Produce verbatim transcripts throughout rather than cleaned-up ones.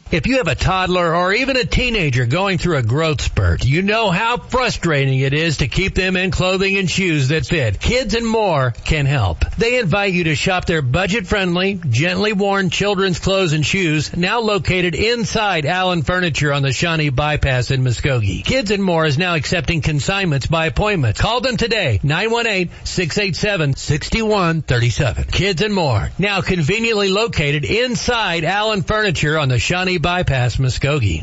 If you have a toddler or even a teenager going through a growth spurt, you know how frustrating it is to keep them in clothing and shoes that fit. Kids and More can help. They invite you to shop their budget-friendly, gently worn children's clothes and shoes, now located inside Allen Furniture on the Shawnee Bypass in Muskogee. Kids and More is now accepting consignments by appointment. Call them today, nine one eight, six eight seven, six one three seven. Kids and More, now conveniently located inside Allen Furniture on the Shawnee Bypass, Muskogee.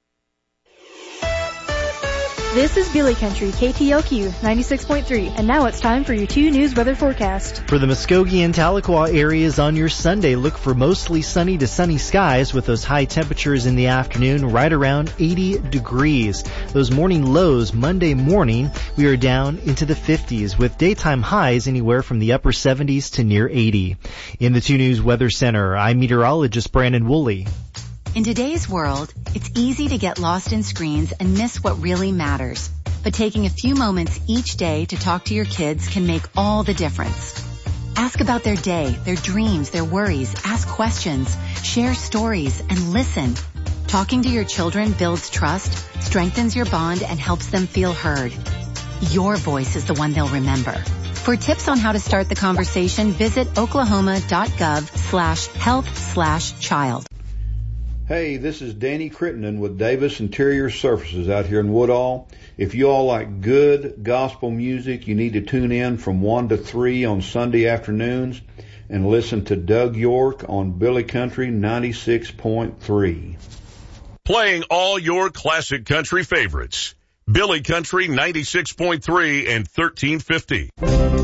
This is Billy Country, K T L Q ninety-six point three, and now it's time for your two news weather forecast. For the Muskogee and Tahlequah areas on your Sunday, look for mostly sunny to sunny skies with those high temperatures in the afternoon right around eighty degrees. Those morning lows Monday morning, we are down into the fifties with daytime highs anywhere from the upper seventies to near eighty. In the two news weather center, I'm meteorologist Brandon Woolley. In today's world, it's easy to get lost in screens and miss what really matters. But taking a few moments each day to talk to your kids can make all the difference. Ask about their day, their dreams, their worries, ask questions, share stories, and listen. Talking to your children builds trust, strengthens your bond, and helps them feel heard. Your voice is the one they'll remember. For tips on how to start the conversation, visit oklahoma.gov slash health slash child. Hey, this is Danny Crittenden with Davis Interior Surfaces out here in Woodall. If you all like good gospel music, you need to tune in from one to three on Sunday afternoons and listen to Doug York on Billy Country ninety-six point three. Playing all your classic country favorites. Billy Country ninety-six point three and thirteen fifty.